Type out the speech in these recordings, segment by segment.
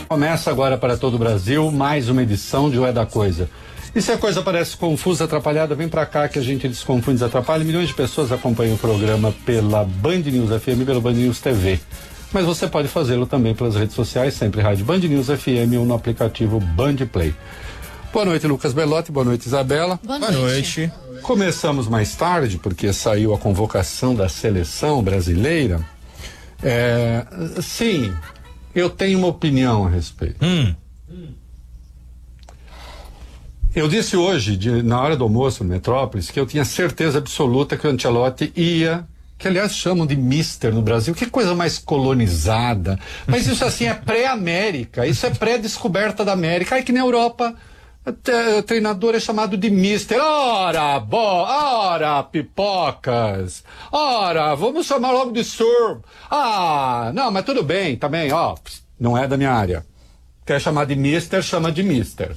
Começa agora para todo o Brasil mais uma edição de O É da Coisa. E se a coisa parece confusa, atrapalhada, vem pra cá que a gente desconfunde, desatrapalha. Milhões de pessoas acompanham o programa pela Band News FM, pelo Band News TV. Mas você pode fazê-lo também pelas redes sociais, sempre Rádio Band News FM ou no aplicativo Band Play. Boa noite, Lucas Belotti. Boa noite, Isabela. Boa noite. Começamos mais tarde, porque saiu a convocação da seleção brasileira. Sim, eu tenho uma opinião a respeito. Eu disse hoje, na hora do almoço no Metrópolis, que eu tinha certeza absoluta que o Ancelotti ia, que aliás chamam de Mister no Brasil, que coisa mais colonizada. Mas isso assim é pré-América, isso é pré-descoberta da América. Aí que na Europa, o treinador é chamado de Mister. Ora, pipocas. Ora, vamos chamar logo de Sir. Não, mas tudo bem, também, não é da minha área. Quer chamar de Mister, chama de Mister.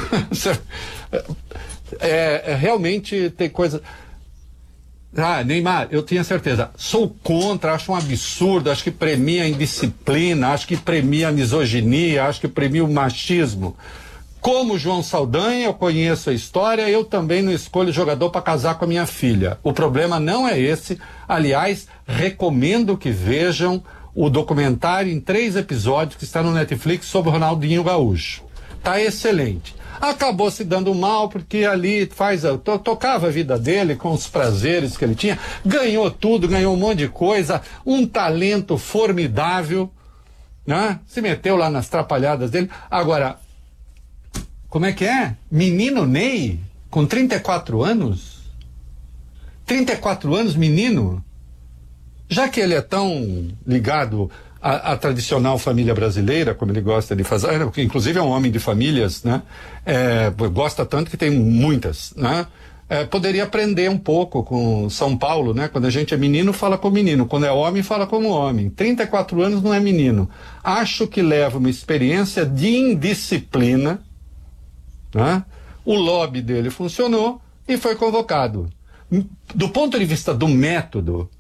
Realmente tem coisa. Neymar, eu tinha certeza. Sou contra, acho um absurdo, acho que premia a indisciplina, acho que premia a misoginia, acho que premia o machismo. Como João Saldanha, eu conheço a história, eu também não escolho jogador para casar com a minha filha. O problema não é esse. Aliás, recomendo que vejam o documentário em 3 episódios que está no Netflix sobre o Ronaldinho Gaúcho. Tá excelente. Acabou se dando mal porque ali tocava a vida dele com os prazeres que ele tinha, ganhou tudo, ganhou um monte de coisa, um talento formidável, né? Se meteu lá nas trapalhadas dele. Agora, como é que é? Menino Ney, com 34 anos? 34 anos, menino? Já que ele é tão ligado a tradicional família brasileira, como ele gosta de fazer, inclusive é um homem de famílias, né? Gosta tanto que tem muitas, né? Poderia aprender um pouco com São Paulo, né? Quando a gente é menino, fala como menino. Quando é homem, fala como homem. 34 anos não é menino. Acho que leva uma experiência de indisciplina, né? O lobby dele funcionou e foi convocado. Do ponto de vista do método,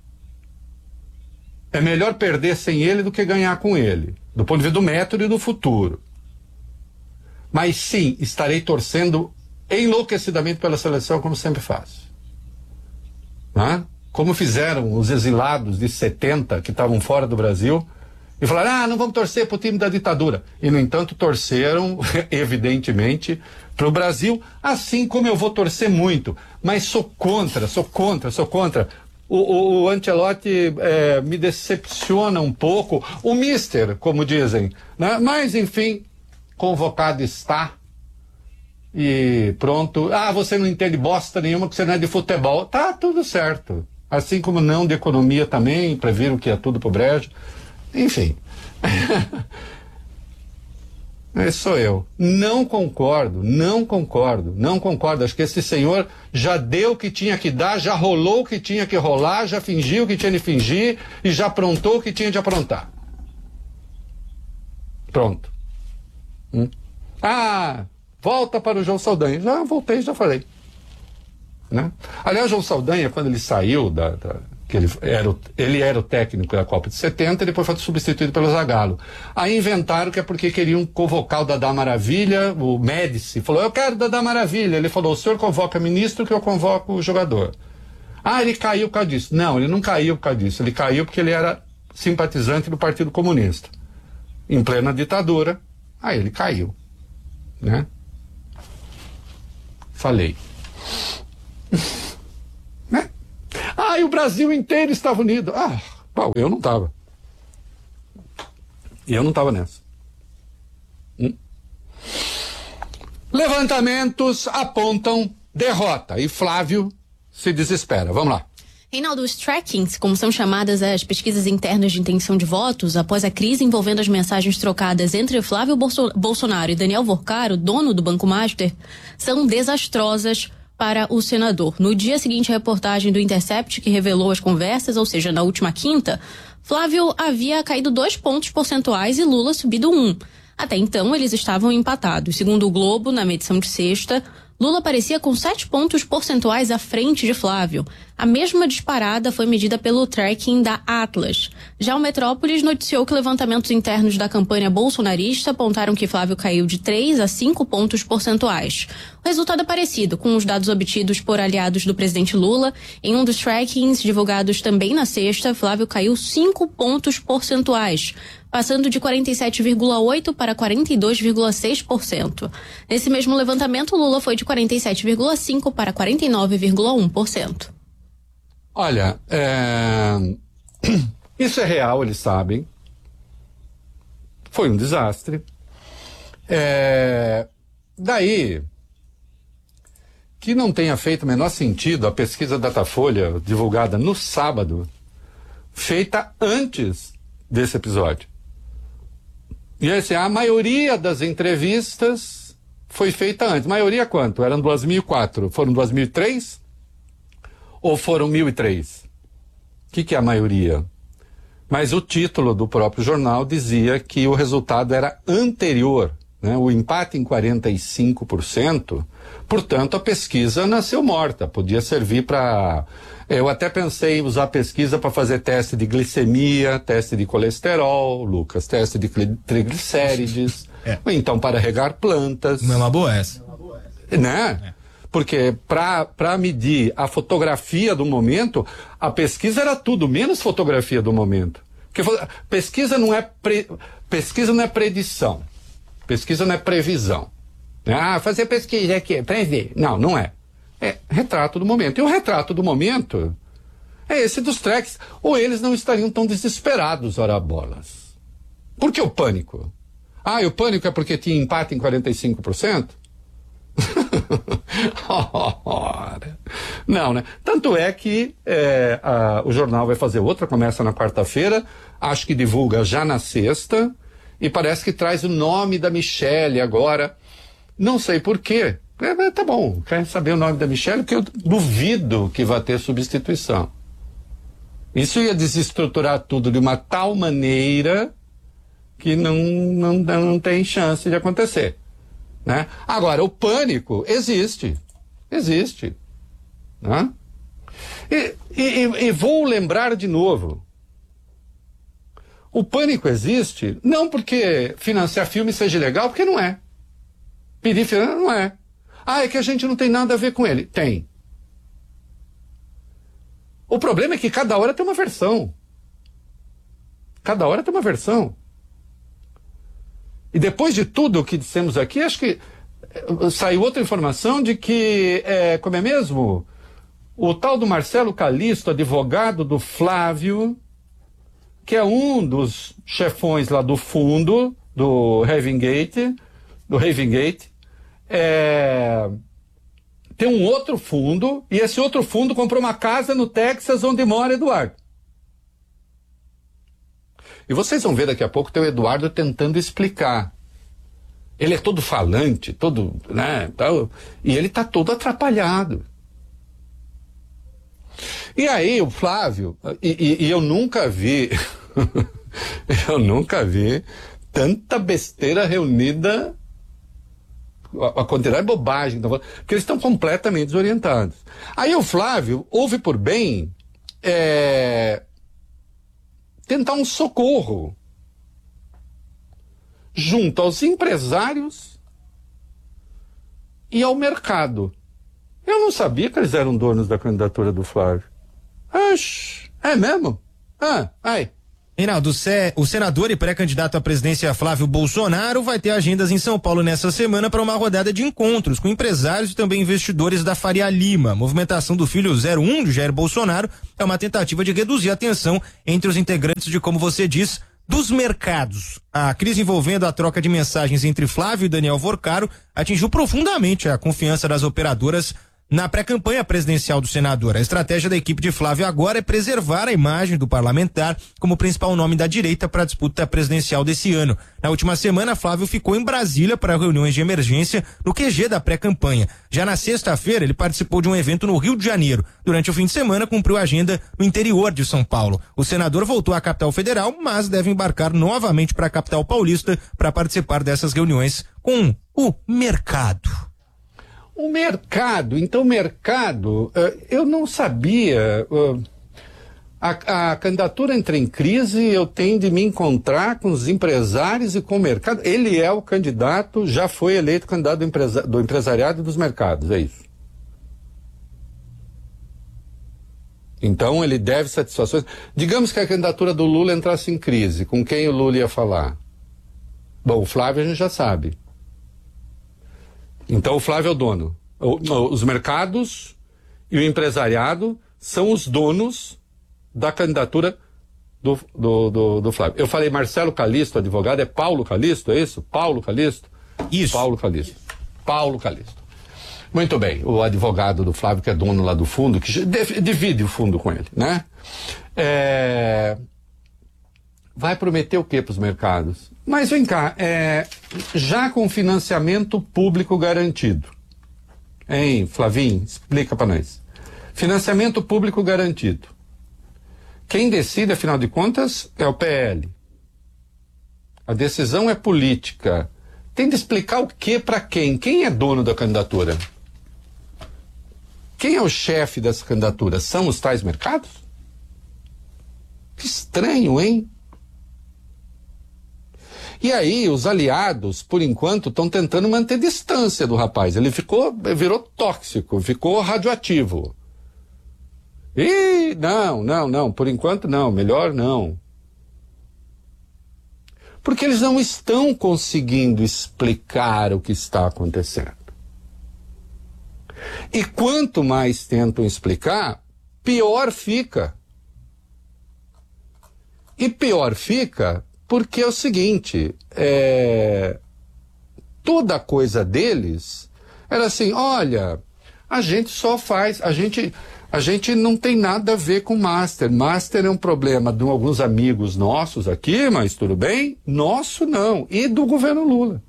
é melhor perder sem ele do que ganhar com ele, do ponto de vista do método e do futuro. Mas sim, estarei torcendo enlouquecidamente pela seleção, como sempre faço. Né? Como fizeram os exilados de 70 que estavam fora do Brasil e falaram, não vamos torcer para o time da ditadura. E, no entanto, torceram, evidentemente, para o Brasil, assim como eu vou torcer muito. Mas sou contra. O Ancelotti me decepciona um pouco, o Mister, como dizem, né? Mas enfim, convocado está e pronto. Você não entende bosta nenhuma porque você não é de futebol. Tá tudo certo, assim como não de economia também, previram que é tudo pro brejo, enfim. Esse sou eu. Não concordo. Acho que esse senhor já deu o que tinha que dar, já rolou o que tinha que rolar, já fingiu o que tinha de fingir e já aprontou o que tinha de aprontar. Pronto. Volta para o João Saldanha. Já voltei, já falei. Né? Aliás, o João Saldanha, quando ele saiu que ele era o técnico da Copa de 70 e depois foi substituído pelo Zagallo. Aí inventaram que é porque queriam convocar o Dadá Maravilha, o Médici falou, eu quero Dadá Maravilha. Ele falou, o senhor convoca ministro que eu convoco o jogador. Ele caiu por causa disso. Não, ele não caiu por causa disso. Ele caiu porque ele era simpatizante do Partido Comunista. Em plena ditadura, aí ele caiu. Né? Falei. Né? E o Brasil inteiro estava unido. Bom, eu não estava. Eu não estava nessa. Levantamentos apontam derrota e Flávio se desespera. Vamos lá. Reinaldo, os trackings, como são chamadas as pesquisas internas de intenção de votos, após a crise envolvendo as mensagens trocadas entre Flávio Bolsonaro e Daniel Vorcaro, dono do Banco Master, são desastrosas para o senador. No dia seguinte, a reportagem do Intercept, que revelou as conversas, ou seja, na última quinta, Flávio havia caído 2 pontos percentuais e Lula subido 1. Até então, eles estavam empatados. Segundo o Globo, na medição de sexta, Lula aparecia com 7 pontos percentuais à frente de Flávio. A mesma disparada foi medida pelo tracking da Atlas. Já o Metrópolis noticiou que levantamentos internos da campanha bolsonarista apontaram que Flávio caiu de 3 a 5 pontos percentuais. O resultado é parecido com os dados obtidos por aliados do presidente Lula. Em um dos trackings divulgados também na sexta, Flávio caiu 5 pontos percentuais, passando de 47,8% para 42,6%. Nesse mesmo levantamento, Lula foi de 47,5% para 49,1%. Olha, isso é real, eles sabem. Foi um desastre. Daí que não tenha feito o menor sentido a pesquisa Datafolha, divulgada no sábado, feita antes desse episódio. E assim, a maioria das entrevistas foi feita antes. Maioria quanto? Eram 2004. Foram 2003? Ou foram 1003? O que é a maioria? Mas o título do próprio jornal dizia que o resultado era anterior, né? O empate em 45%, portanto a pesquisa nasceu morta, podia servir para... Eu até pensei em usar a pesquisa para fazer teste de glicemia, teste de colesterol, Lucas, teste de triglicérides, ou então para regar plantas. Não é uma boa essa. Né? Porque para medir a fotografia do momento, a pesquisa era tudo, menos fotografia do momento. Porque pesquisa não é predição. Pesquisa não é previsão. Fazer pesquisa aqui, prever. Não é. É retrato do momento. E o retrato do momento é esse dos tracks. Ou eles não estariam tão desesperados, ora bolas. Por que o pânico? O pânico é porque tinha empate em 45%? Não, né? Tanto é que o jornal vai fazer outra, começa na quarta-feira, acho que divulga já na sexta, e parece que traz o nome da Michelle agora. Não sei por quê. Tá bom, quer saber o nome da Michelle? Porque eu duvido que vai ter substituição. Isso ia desestruturar tudo de uma tal maneira que não tem chance de acontecer. Né? Agora, o pânico existe. Né? E vou lembrar de novo. O pânico existe não porque financiar filme seja legal, porque não é. Pedir financiamento não é. É que a gente não tem nada a ver com ele. Tem. O problema é que cada hora tem uma versão. E depois de tudo o que dissemos aqui, acho que saiu outra informação de que, como é mesmo? O tal do Marcelo Calisto, advogado do Flávio, que é um dos chefões lá do fundo, do Raven Gate, tem um outro fundo, e esse outro fundo comprou uma casa no Texas onde mora Eduardo. E vocês vão ver daqui a pouco o Eduardo tentando explicar. Ele é todo falante, todo, né, tal, e ele tá todo atrapalhado. E aí o Flávio, e eu nunca vi, tanta besteira reunida, a quantidade de bobagem, porque eles estão completamente desorientados. Aí o Flávio ouve por bem tentar um socorro junto aos empresários e ao mercado. Eu não sabia que eles eram donos da candidatura do Flávio. É mesmo? Aí. Reinaldo, o senador e pré-candidato à presidência Flávio Bolsonaro vai ter agendas em São Paulo nessa semana para uma rodada de encontros com empresários e também investidores da Faria Lima. A movimentação do filho 01 de Jair Bolsonaro é uma tentativa de reduzir a tensão entre os integrantes de, como você diz, dos mercados. A crise envolvendo a troca de mensagens entre Flávio e Daniel Vorcaro atingiu profundamente a confiança das operadoras na pré-campanha presidencial do senador. A estratégia da equipe de Flávio agora é preservar a imagem do parlamentar como principal nome da direita para a disputa presidencial desse ano. Na última semana, Flávio ficou em Brasília para reuniões de emergência no QG da pré-campanha. Já na sexta-feira, ele participou de um evento no Rio de Janeiro. Durante o fim de semana, cumpriu a agenda no interior de São Paulo. O senador voltou à capital federal, mas deve embarcar novamente para a capital paulista para participar dessas reuniões com o mercado. O mercado, eu não sabia. A candidatura entra em crise, eu tenho de me encontrar com os empresários e com o mercado. Ele é o candidato, já foi eleito candidato do empresariado e dos mercados, é isso. Então ele deve satisfações. Digamos que a candidatura do Lula entrasse em crise, com quem o Lula ia falar? Bom, o Flávio a gente já sabe. Então o Flávio é o dono. Os mercados e o empresariado são os donos da candidatura do Flávio. Eu falei Marcelo Calisto, advogado, é Paulo Calisto, é isso? Paulo Calisto? Isso. Paulo Calisto. Muito bem, o advogado do Flávio, que é dono lá do fundo, que divide o fundo com ele, né? Vai prometer o quê para os mercados? Mas vem cá, já com financiamento público garantido. Hein, Flavinho? Explica para nós. Financiamento público garantido. Quem decide, afinal de contas, é o PL. A decisão é política. Tem de explicar o que para quem? Quem é dono da candidatura? Quem é o chefe dessa candidatura? São os tais mercados? Que estranho, hein? E aí, os aliados, por enquanto, estão tentando manter distância do rapaz. Ele virou tóxico, ficou radioativo. Não, por enquanto não, melhor não. Porque eles não estão conseguindo explicar o que está acontecendo. E quanto mais tentam explicar, pior fica. E pior fica porque é o seguinte, toda a coisa deles era assim, olha, a gente só faz, a gente não tem nada a ver com Master. Master é um problema de alguns amigos nossos aqui, mas tudo bem, nosso não, e do governo Lula.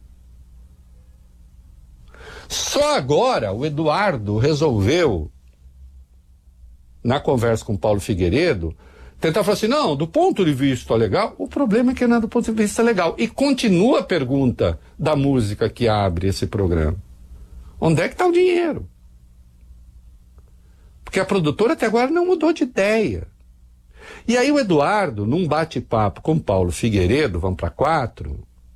Só agora o Eduardo resolveu, na conversa com o Paulo Figueiredo, tentar falar assim, não, do ponto de vista legal, o problema é que não é do ponto de vista legal. E continua a pergunta da música que abre esse programa. Onde é que está o dinheiro? Porque a produtora até agora não mudou de ideia. E aí o Eduardo, num bate-papo com Paulo Figueiredo, vamos para 4,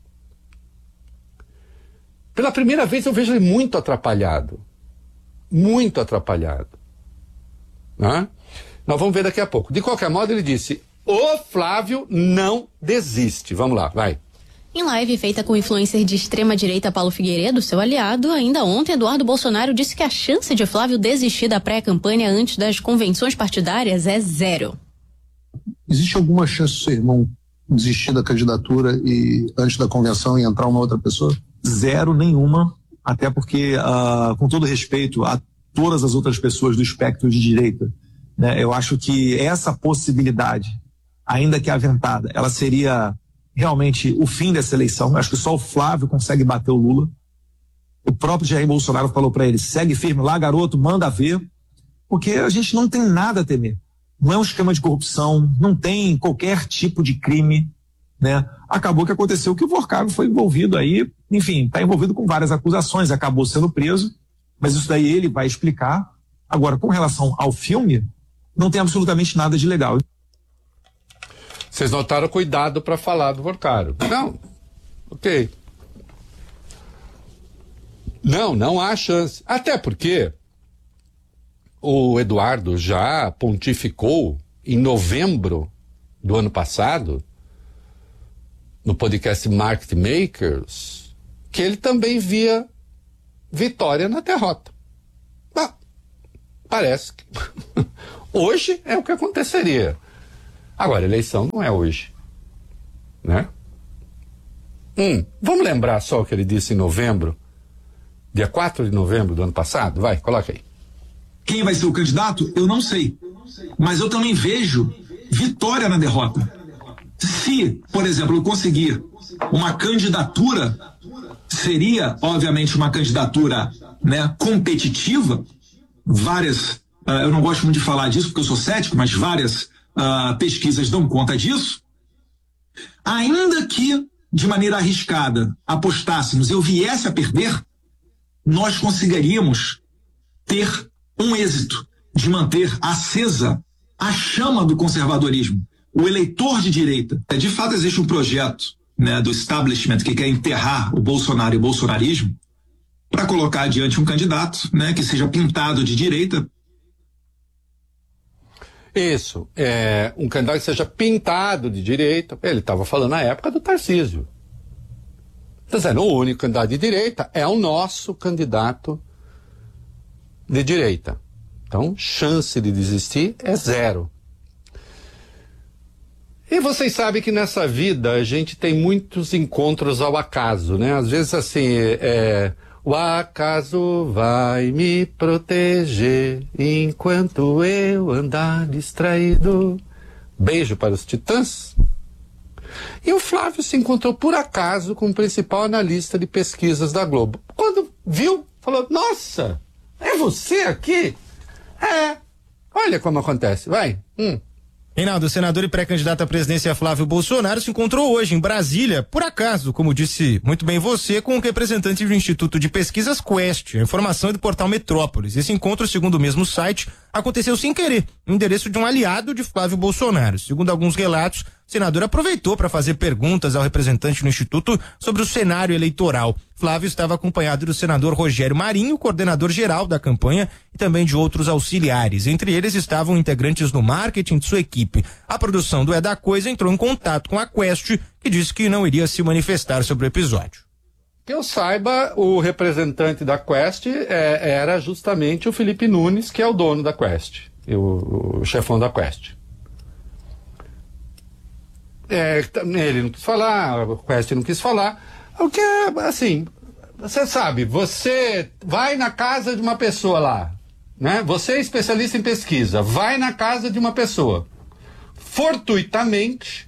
pela primeira vez eu vejo ele muito atrapalhado. Muito atrapalhado. Né? Nós vamos ver daqui a pouco. De qualquer modo, ele disse, o Flávio não desiste. Vamos lá, vai. Em live feita com o influencer de extrema-direita Paulo Figueiredo, seu aliado, ainda ontem Eduardo Bolsonaro disse que a chance de Flávio desistir da pré-campanha antes das convenções partidárias é 0. Existe alguma chance do seu irmão desistir da candidatura e antes da convenção e entrar uma outra pessoa? 0 nenhuma, até porque, com todo respeito a todas as outras pessoas do espectro de direita, né, eu acho que essa possibilidade, ainda que aventada, ela seria realmente o fim dessa eleição. Eu acho que só o Flávio consegue bater o Lula. O próprio Jair Bolsonaro falou para ele, segue firme lá, garoto, manda ver, porque a gente não tem nada a temer. Não é um esquema de corrupção, não tem qualquer tipo de crime, né? Acabou que aconteceu que o Vorcago foi envolvido aí, enfim, está envolvido com várias acusações, acabou sendo preso, mas isso daí ele vai explicar. Agora, com relação ao filme, não tem absolutamente nada de legal. Vocês notaram cuidado para falar do Vorcago. Não, ok. Não há chance. Até porque o Eduardo já pontificou em novembro do ano passado, no podcast Market Makers, que ele também via vitória na derrota. Parece que hoje é o que aconteceria. Agora, a eleição não é hoje, né? Vamos lembrar só o que ele disse em novembro, dia 4 de novembro do ano passado? Vai, coloca aí. Quem vai ser o candidato? Eu não sei. Mas eu também vejo vitória na derrota. Se, por exemplo, eu conseguir uma candidatura, seria, obviamente, uma candidatura, né, competitiva. Várias, eu não gosto muito de falar disso porque eu sou cético, mas várias pesquisas dão conta disso. Ainda que, de maneira arriscada, apostássemos e eu viesse a perder, nós conseguiríamos ter um êxito de manter acesa a chama do conservadorismo, o eleitor de direita. De fato, existe um projeto, né, do establishment que quer enterrar o Bolsonaro e o bolsonarismo para colocar adiante um candidato, né, que seja pintado de direita. Isso, um candidato que seja pintado de direita. Ele estava falando na época do Tarcísio. Está dizendo, o único candidato de direita é o nosso candidato de direita. Então, chance de desistir é zero. E vocês sabem que nessa vida a gente tem muitos encontros ao acaso, né? Às vezes assim, o acaso vai me proteger enquanto eu andar distraído. Beijo para os Titãs. E o Flávio se encontrou por acaso com o principal analista de pesquisas da Globo. Quando viu, falou, nossa, é você aqui? Olha como acontece, vai. Reinaldo, o senador e pré-candidato à presidência Flávio Bolsonaro se encontrou hoje em Brasília, por acaso, como disse muito bem você, com o representante do Instituto de Pesquisas Quest. A informação é do portal Metrópolis. Esse encontro, segundo o mesmo site, aconteceu sem querer, no endereço de um aliado de Flávio Bolsonaro. Segundo alguns relatos, o senador aproveitou para fazer perguntas ao representante do Instituto sobre o cenário eleitoral. Flávio estava acompanhado do senador Rogério Marinho, coordenador geral da campanha, e também de outros auxiliares. Entre eles estavam integrantes do marketing de sua equipe. A produção do É da Coisa entrou em contato com a Quest, que disse que não iria se manifestar sobre o episódio. Que eu saiba, o representante da Quest era justamente o Felipe Nunes, que é o dono da Quest, o chefão da Quest. Ele não quis falar, a Quest não quis falar. O que é, assim, você sabe, você vai na casa de uma pessoa lá, né? Você é especialista em pesquisa, vai na casa de uma pessoa, fortuitamente,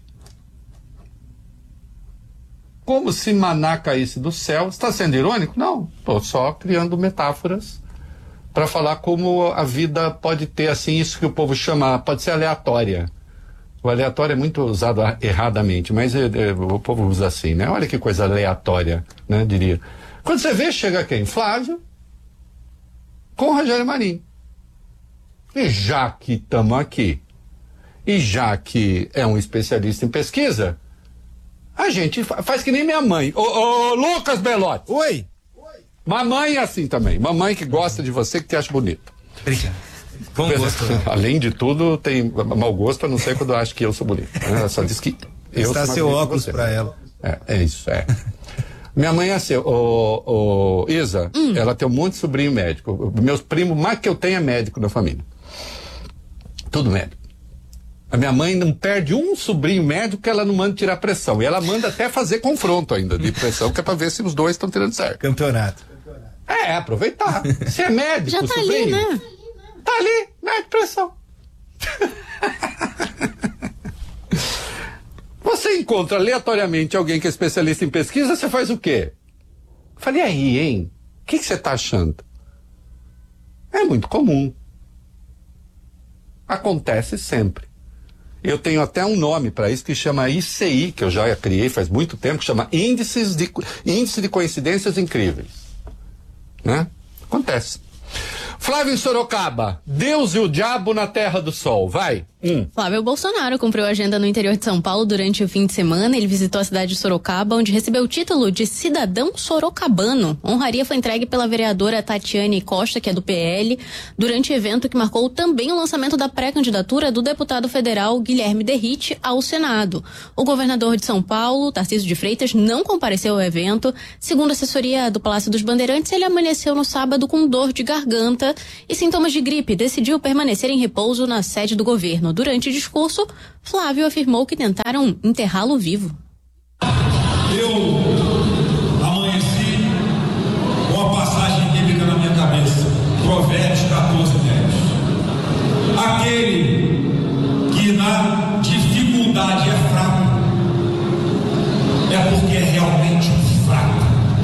como se maná caísse do céu. Está sendo irônico? Não, estou só criando metáforas para falar como a vida pode ter, assim, isso que o povo chama, pode ser aleatória. O aleatório é muito usado erradamente, mas o povo usa assim, né? Olha que coisa aleatória, né? Diria. Quando você vê, chega quem? Flávio com Rogério Marinho. E já que estamos aqui, e já que é um especialista em pesquisa, a gente faz que nem minha mãe. Ô, Lucas Belotti. Oi. Mamãe é assim também. Mamãe que gosta de você, que te acha bonito. Obrigado. Bom gosto. Além de tudo, tem mau gosto, a não ser quando acha que eu sou bonito. Ela só diz que eu está sou seu óculos para ela. É isso. Minha mãe é assim, Isa, ela tem um monte de sobrinho médico. Meus primos, mais que eu tenho, é médico na família. Tudo médico. A minha mãe não perde um sobrinho médico que ela não manda tirar pressão. E ela manda até fazer confronto ainda de pressão, que é pra ver se os dois estão tirando certo. Campeonato. Aproveitar. Se é médico, já tá sobrinho, ali, né? tá ali, mede pressão. Você encontra aleatoriamente alguém que é especialista em pesquisa, você faz o quê? Eu falei, aí, hein? O que você tá achando? É muito comum. Acontece sempre. Eu tenho até um nome para isso que chama ICI, que eu já criei faz muito tempo, que chama Índice de Coincidências Incríveis. Né? Acontece. Flávio em Sorocaba, Deus e o diabo na terra do sol, vai. Flávio Bolsonaro cumpriu a agenda no interior de São Paulo durante o fim de semana. Ele visitou a cidade de Sorocaba, onde recebeu o título de cidadão sorocabano. A honraria foi entregue pela vereadora Tatiane Costa, que é do PL, durante evento que marcou também o lançamento da pré-candidatura do deputado federal Guilherme Derrite ao Senado. O governador de São Paulo, Tarcísio de Freitas, não compareceu ao evento. Segundo a assessoria do Palácio dos Bandeirantes, ele amanheceu no sábado com dor de garganta e sintomas de gripe. Decidiu permanecer em repouso na sede do governo. Durante o discurso, Flávio afirmou que tentaram enterrá-lo vivo. Eu amanheci com a passagem bíblica na minha cabeça, Provérbios 14:10. Aquele que na dificuldade é fraco, é porque é realmente fraco.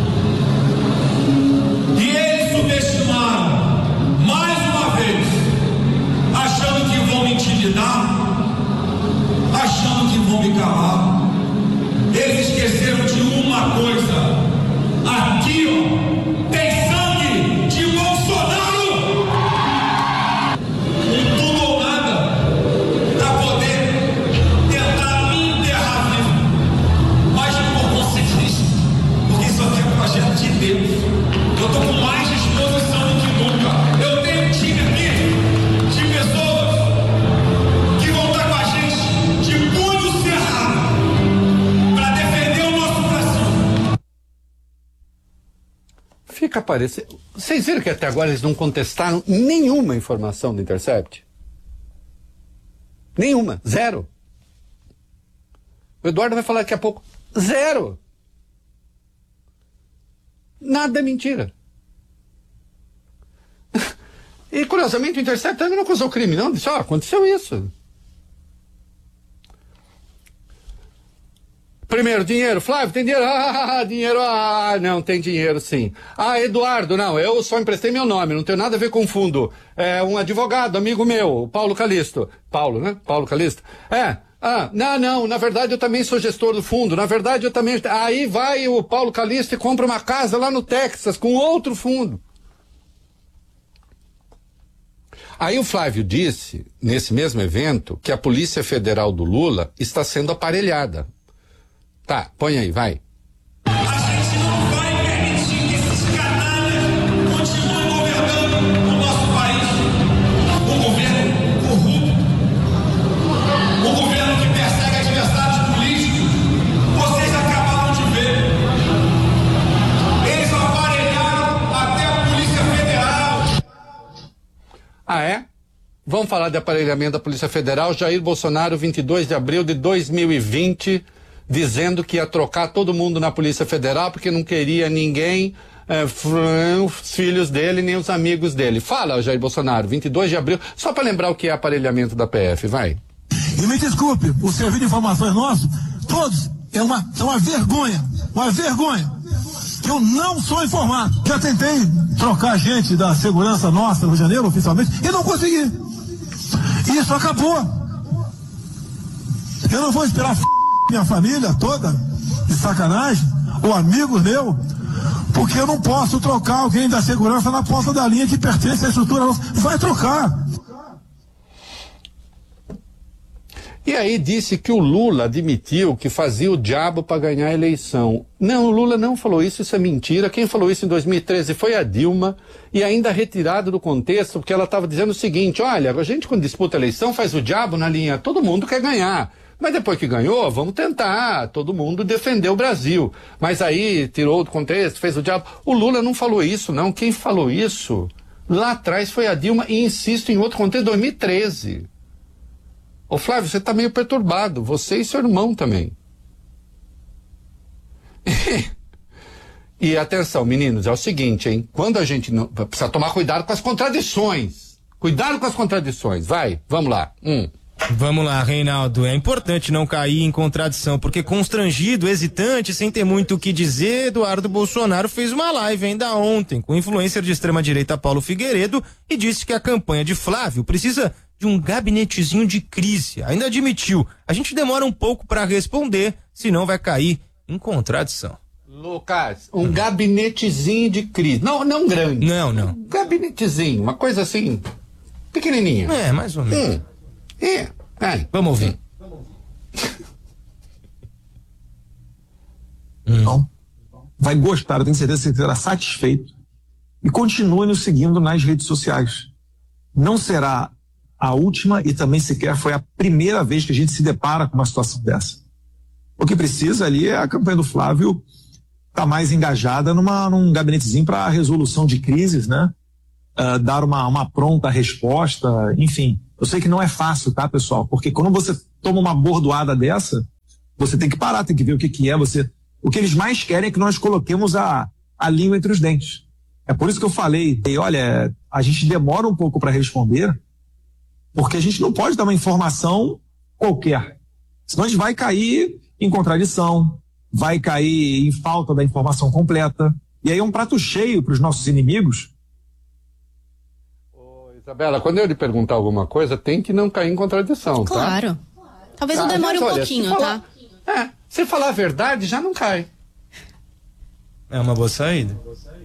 E eles subestimaram, mais uma vez, achando que vão me intimidar, achando que vão me calar. Eles esqueceram de uma coisa: aqui, ó, tem sangue. fica parecendo... Vocês viram que até agora eles não contestaram nenhuma informação do Intercept? Nenhuma. Zero. O Eduardo vai falar daqui a pouco. Zero. Nada é mentira. E, curiosamente, o Intercept também não acusou crime, não. Disse, aconteceu isso. Primeiro, dinheiro. Flávio, tem dinheiro? Dinheiro. Não, tem dinheiro, sim. Eduardo, não, eu só emprestei meu nome, não tenho nada a ver com fundo. É um advogado, amigo meu, Paulo Calisto. Paulo, né? Paulo Calisto. Não, na verdade eu também sou gestor do fundo, na verdade eu também... Aí vai o Paulo Calisto e compra uma casa lá no Texas com outro fundo. Aí o Flávio disse, nesse mesmo evento, que a Polícia Federal do Lula está sendo aparelhada. Tá, põe aí, vai. A gente não vai permitir que esses canalhas continuem governando o nosso país. Um governo corrupto, um governo que persegue adversários políticos. Vocês acabaram de ver. Eles aparelharam até a Polícia Federal. É? Vamos falar de aparelhamento da Polícia Federal. Jair Bolsonaro, 22 de abril de 2020... dizendo que ia trocar todo mundo na Polícia Federal porque não queria ninguém, os filhos dele, nem os amigos dele. Fala, Jair Bolsonaro, 22 de abril, só para lembrar o que é aparelhamento da PF, vai. E me desculpe, o serviço de informações nosso, todos, é uma vergonha, que eu não sou informado. Já tentei trocar gente da segurança nossa no Rio de Janeiro, oficialmente, e não consegui. Isso acabou. Eu não vou esperar minha família toda, de sacanagem, ou amigos meu, porque eu não posso trocar alguém da segurança na ponta da linha que pertence à estrutura. Vai trocar. E aí disse que o Lula admitiu que fazia o diabo para ganhar a eleição. Não, o Lula não falou isso é mentira. Quem falou isso em 2013 foi a Dilma, e ainda retirado do contexto, porque ela estava dizendo o seguinte, olha, a gente quando disputa a eleição faz o diabo na linha, todo mundo quer ganhar. Mas depois que ganhou, vamos tentar, todo mundo defender o Brasil. Mas aí tirou do contexto, fez o diabo. O Lula não falou isso, não. Quem falou isso lá atrás foi a Dilma, e insisto, em outro contexto, 2013. Ô Flávio, você está meio perturbado, você e seu irmão também. E atenção, meninos, é o seguinte, hein? Quando a gente não... precisa tomar cuidado com as contradições. Cuidado com as contradições, vai, vamos lá. Vamos lá, Reinaldo. É importante não cair em contradição, porque constrangido, hesitante, sem ter muito o que dizer, Eduardo Bolsonaro fez uma live ainda ontem com o influencer de extrema-direita Paulo Figueiredo e disse que a campanha de Flávio precisa de um gabinetezinho de crise. Ainda admitiu, a gente demora um pouco para responder, senão vai cair em contradição. Lucas, um gabinetezinho de crise. Não grande. Não. Um gabinetezinho, uma coisa assim, pequenininha. Mais ou menos. Vamos ouvir. Então, vai gostar, eu tenho certeza que você será satisfeito, e continue nos seguindo nas redes sociais. Não será a última e também sequer foi a primeira vez que a gente se depara com uma situação dessa. O que precisa ali é a campanha do Flávio estar mais engajada num gabinetezinho para resolução de crises, né? Dar uma pronta resposta, enfim. Eu sei que não é fácil, tá, pessoal? Porque quando você toma uma bordoada dessa, você tem que parar, tem que ver o que é. O que eles mais querem é que nós coloquemos a língua entre os dentes. É por isso que eu falei, olha, a gente demora um pouco para responder, porque a gente não pode dar uma informação qualquer. Senão a gente vai cair em contradição, vai cair em falta da informação completa. E aí é um prato cheio para os nossos inimigos. Isabela, quando eu lhe perguntar alguma coisa, tem que não cair em contradição, tá? Claro. Talvez eu demore um pouquinho, tá? Se falar a verdade, já não cai. É uma boa saída.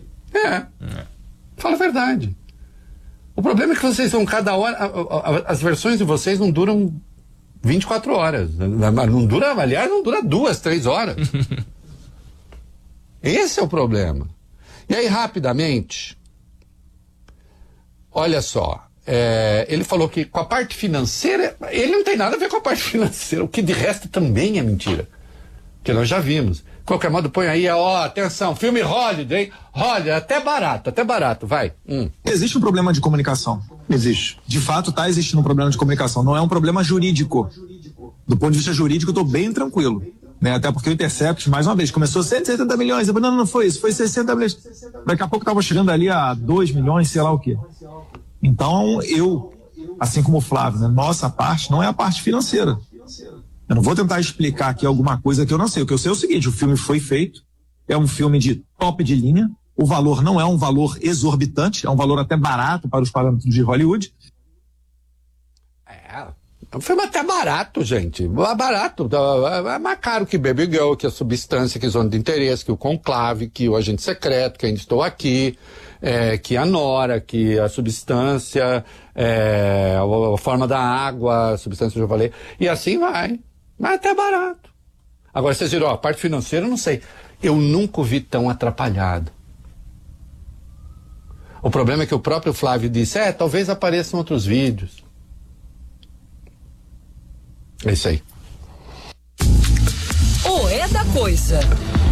Fala a verdade. O problema é que vocês vão cada hora... As versões de vocês não duram 24 horas. Não dura, aliás, não dura 2, 3 horas. Esse é o problema. E aí, rapidamente... Olha só, ele falou que com a parte financeira, ele não tem nada a ver com a parte financeira, o que de resto também é mentira, que nós já vimos. Qualquer modo, põe aí, atenção, filme Hollywood, hein? Hollywood, até barato, vai. Existe um problema de comunicação. Existe. De fato, está existindo um problema de comunicação. Não é um problema jurídico. Do ponto de vista jurídico, eu estou bem tranquilo. Né? Até porque o Intercept, mais uma vez, começou 170 milhões. Eu falei, não foi isso, foi 60 milhões. Daqui a pouco estava chegando ali a 2 milhões, sei lá o quê. Então, eu, assim como o Flávio, né, nossa parte não é a parte financeira. Eu não vou tentar explicar aqui alguma coisa que eu não sei. O que eu sei é o seguinte, o filme foi feito, é um filme de top de linha, o valor não é um valor exorbitante, é um valor até barato para os parâmetros de Hollywood. É um filme até barato, gente. Barato. É mais caro que Baby Girl, que a Substância, que Zona de Interesse, que o Conclave, que o Agente Secreto, que Ainda Estou Aqui, que a Nora, que a Substância, a Forma da Água, a Substância, eu já falei. E assim vai. Mas até barato. Agora vocês viram, a parte financeira, eu não sei. Eu nunca o vi tão atrapalhado. O problema é que o próprio Flávio disse, talvez apareçam outros vídeos. É isso aí. É da coisa.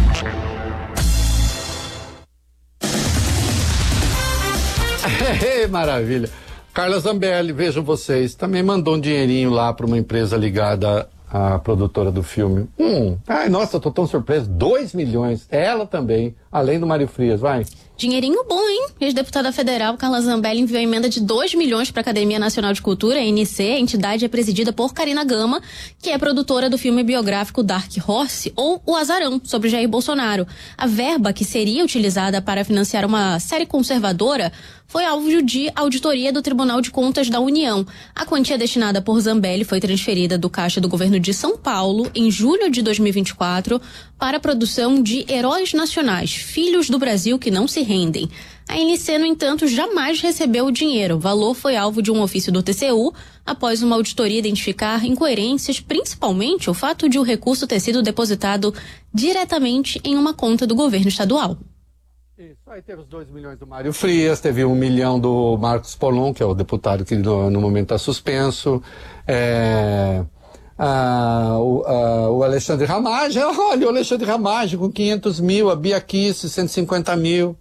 Maravilha. Carla Zambelli, vejam vocês, também mandou um dinheirinho lá para uma empresa ligada à produtora do filme. Ai, nossa, eu tô tão surpreso. 2 milhões. Ela também, além do Mário Frias, vai. Dinheirinho bom, hein? Ex-deputada federal Carla Zambelli enviou emenda de 2 milhões para a Academia Nacional de Cultura, a ANC. A entidade é presidida por Karina Gama, que é produtora do filme biográfico Dark Horse, ou O Azarão, sobre Jair Bolsonaro. A verba que seria utilizada para financiar uma série conservadora foi alvo de auditoria do Tribunal de Contas da União. A quantia destinada por Zambelli foi transferida do caixa do governo de São Paulo, em julho de 2024, para a produção de Heróis Nacionais, Filhos do Brasil que Não Se Rendem. A ANC, no entanto, jamais recebeu o dinheiro. O valor foi alvo de um ofício do TCU, após uma auditoria identificar incoerências, principalmente o fato de o recurso ter sido depositado diretamente em uma conta do governo estadual. Isso, aí teve os 2 milhões do Mário Frias, teve 1 milhão do Marcos Polon, que é o deputado que no momento está suspenso, o Alexandre Ramagem, olha o Alexandre Ramagem com 500 mil, a Bia Kicis 150 mil.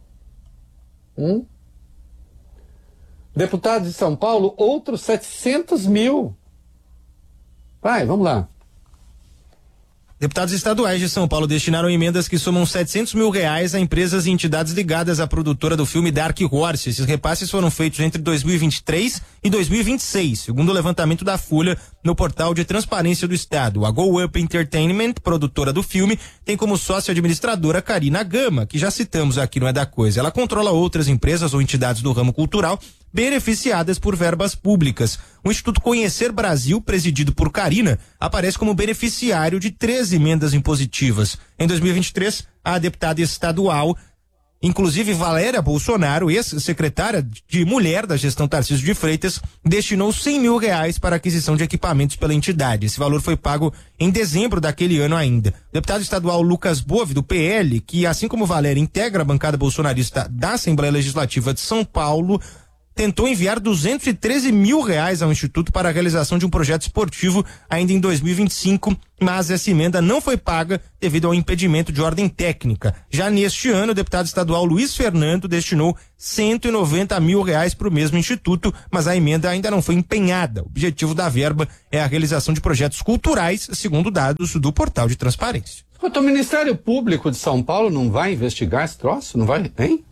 Deputado de São Paulo, outros 700 mil. Vai, vamos lá. Deputados estaduais de São Paulo destinaram emendas que somam 700 mil reais a empresas e entidades ligadas à produtora do filme Dark Horse. Esses repasses foram feitos entre 2023 e 2026, segundo o levantamento da Folha no portal de transparência do Estado. A Go Up Entertainment, produtora do filme, tem como sócia administradora Karina Gama, que já citamos aqui no É da Coisa. Ela controla outras empresas ou entidades do ramo cultural beneficiadas por verbas públicas. O Instituto Conhecer Brasil, presidido por Karina, aparece como beneficiário de 3 emendas impositivas. Em 2023, a deputada estadual, inclusive Valéria Bolsonaro, ex-secretária de Mulher da gestão Tarcísio de Freitas, destinou 100 mil reais para a aquisição de equipamentos pela entidade. Esse valor foi pago em dezembro daquele ano ainda. O deputado estadual Lucas Bove, do PL, que assim como Valéria integra a bancada bolsonarista da Assembleia Legislativa de São Paulo, tentou enviar 213 mil reais ao Instituto para a realização de um projeto esportivo ainda em 2025, mas essa emenda não foi paga devido ao impedimento de ordem técnica. Já neste ano, o deputado estadual Luiz Fernando destinou 190 mil reais para o mesmo instituto, mas a emenda ainda não foi empenhada. O objetivo da verba é a realização de projetos culturais, segundo dados do portal de transparência. O Ministério Público de São Paulo não vai investigar esse troço? Não vai, hein?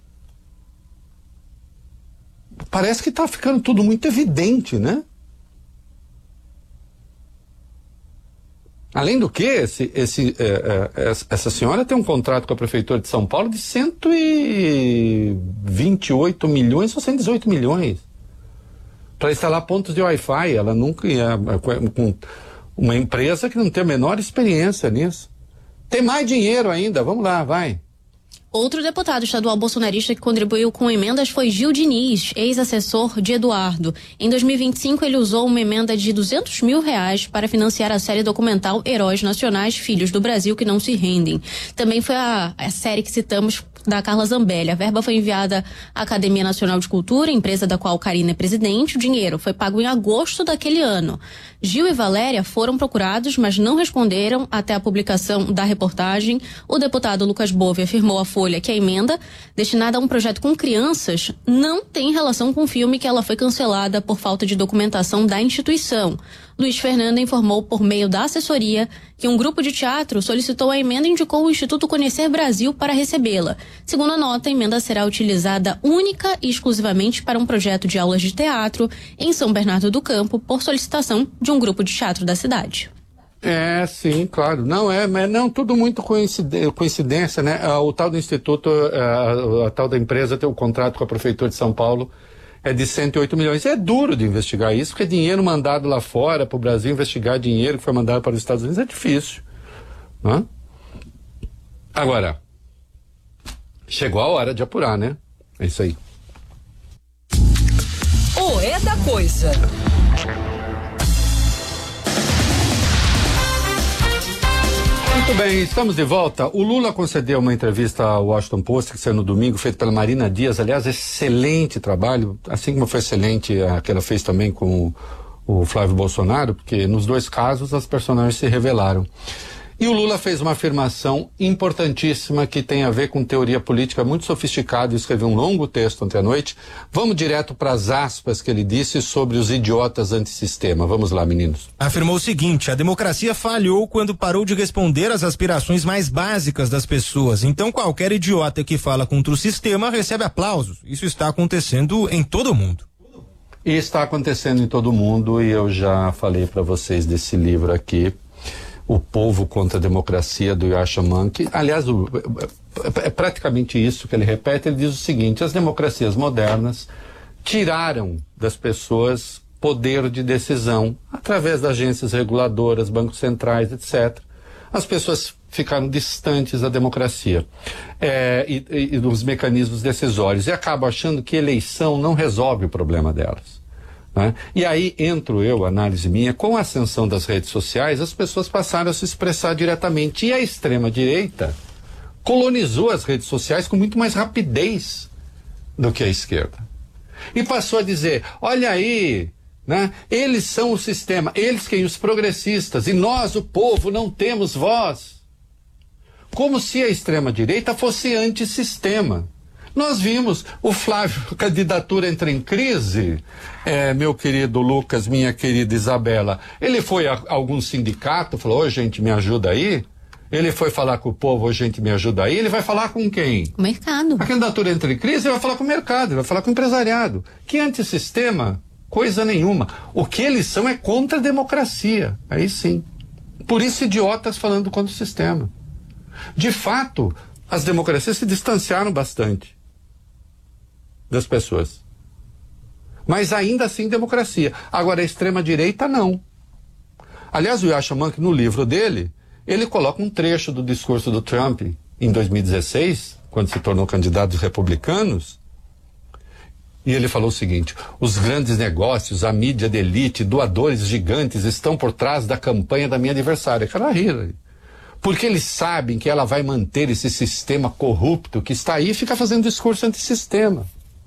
Parece que está ficando tudo muito evidente, né? Além do que, essa senhora tem um contrato com a Prefeitura de São Paulo de 128 milhões ou 118 milhões para instalar pontos de Wi-Fi. Ela nunca ia com uma empresa que não tem a menor experiência nisso. Tem mais dinheiro ainda, vamos lá, vai. Outro deputado estadual bolsonarista que contribuiu com emendas foi Gil Diniz, ex-assessor de Eduardo. Em 2025, ele usou uma emenda de R$200 mil para financiar a série documental Heróis Nacionais, Filhos do Brasil que Não Se Rendem. Também foi a série que citamos da Carla Zambelli. A verba foi enviada à Academia Nacional de Cultura, empresa da qual Karina é presidente. O dinheiro foi pago em agosto daquele ano. Gil e Valéria foram procurados, mas não responderam até a publicação da reportagem. O deputado Lucas Bove afirmou à Folha que a emenda, destinada a um projeto com crianças, não tem relação com o filme, que ela foi cancelada por falta de documentação da instituição. Luiz Fernando informou por meio da assessoria que um grupo de teatro solicitou a emenda e indicou o Instituto Conhecer Brasil para recebê-la. Segundo a nota, a emenda será utilizada única e exclusivamente para um projeto de aulas de teatro em São Bernardo do Campo, por solicitação de um grupo de teatro da cidade. Sim, claro. Não, tudo muito coincidência, né? O tal do instituto, a tal da empresa tem um contrato com a Prefeitura de São Paulo, é de 108 milhões. É duro de investigar isso, porque dinheiro mandado lá fora para o Brasil, investigar dinheiro que foi mandado para os Estados Unidos é difícil. Né? Agora, chegou a hora de apurar, né? É isso aí. É da coisa. Muito bem, estamos de volta. O Lula concedeu uma entrevista ao Washington Post, que saiu no domingo, feita pela Marina Dias. Aliás, excelente trabalho, assim como foi excelente a que ela fez também com o Flávio Bolsonaro, porque nos dois casos as personagens se revelaram. E o Lula fez uma afirmação importantíssima que tem a ver com teoria política muito sofisticada, e escreveu um longo texto ontem à noite. Vamos direto para as aspas que ele disse sobre os idiotas antissistema. Vamos lá, meninos. Afirmou o seguinte: a democracia falhou quando parou de responder às aspirações mais básicas das pessoas. Então qualquer idiota que fala contra o sistema recebe aplausos. Isso está acontecendo em todo o mundo. E está acontecendo em todo o mundo, e eu já falei para vocês desse livro aqui, O Povo contra a Democracia, do Yasha Monkey. Aliás, é praticamente isso que ele repete. Ele diz o seguinte: as democracias modernas tiraram das pessoas poder de decisão através das agências reguladoras, bancos centrais, etc. As pessoas ficaram distantes da democracia e dos mecanismos decisórios, e acabam achando que eleição não resolve o problema delas. Né? E aí entro eu, análise minha, com a ascensão das redes sociais, as pessoas passaram a se expressar diretamente, e a extrema-direita colonizou as redes sociais com muito mais rapidez do que a esquerda. E passou a dizer: olha aí, né? Eles são o sistema, eles quem? Os progressistas, e nós, o povo, não temos voz. Como se a extrema-direita fosse antissistema. Nós vimos o Flávio, a candidatura entra em crise, meu querido Lucas, minha querida Isabela. Ele foi a algum sindicato, falou: ô, gente, me ajuda aí. Ele foi falar com o povo: ô, gente, me ajuda aí. Ele vai falar com quem? O mercado. A candidatura entra em crise, ele vai falar com o mercado, ele vai falar com o empresariado. Que antissistema? Coisa nenhuma. O que eles são é contra a democracia. Aí sim. Por isso, idiotas falando contra o sistema. De fato, as democracias se distanciaram bastante das pessoas. Mas ainda assim democracia. Agora a extrema-direita não. Aliás, o Yasha Monkey, no livro dele, ele coloca um trecho do discurso do Trump em 2016, quando se tornou candidato dos republicanos, e ele falou o seguinte: os grandes negócios, a mídia de elite, doadores gigantes estão por trás da campanha da minha adversária. Cara, rir. Porque eles sabem que ela vai manter esse sistema corrupto que está aí e fica fazendo discurso antissistema.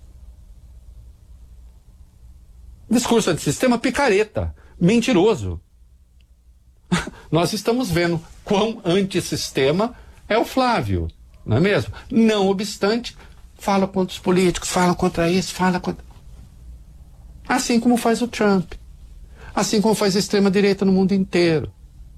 Discurso antissistema picareta, mentiroso. Nós estamos vendo quão antissistema é o Flávio, não é mesmo? Não obstante, fala contra os políticos, fala contra isso, fala contra... Assim como faz o Trump. Assim como faz a extrema-direita no mundo inteiro.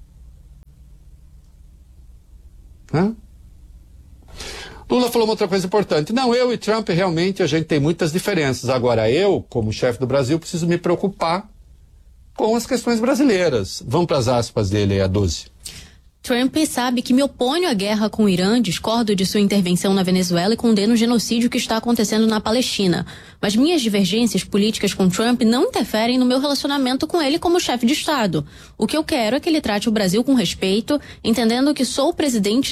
Hã? Lula falou uma outra coisa importante. Não, eu e Trump realmente a gente tem muitas diferenças. Agora eu, como chefe do Brasil, preciso me preocupar com as questões brasileiras. Vamos para as aspas dele, a 12. Trump sabe que me oponho à guerra com o Irã, discordo de sua intervenção na Venezuela e condeno o genocídio que está acontecendo na Palestina. Mas minhas divergências políticas com Trump não interferem no meu relacionamento com ele como chefe de Estado. O que eu quero é que ele trate o Brasil com respeito, entendendo que sou o presidente